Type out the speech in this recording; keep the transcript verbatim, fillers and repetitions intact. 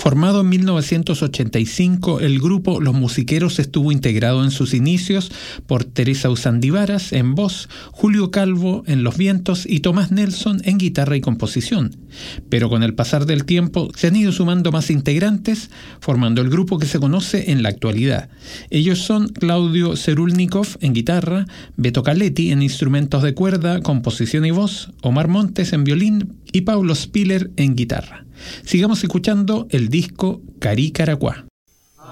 Formado en mil novecientos ochenta y cinco, el grupo Los Musiqueros estuvo integrado en sus inicios por Teresa Usandivaras en voz, Julio Calvo en los vientos y Tomás Nelson en guitarra y composición. Pero con el pasar del tiempo se han ido sumando más integrantes, formando el grupo que se conoce en la actualidad. Ellos son Claudio Cerulnikov en guitarra, Beto Caletti en instrumentos de cuerda, composición y voz, Omar Montes en violín y Paulo Spiller en guitarra. Sigamos escuchando el disco Cari Caracuá.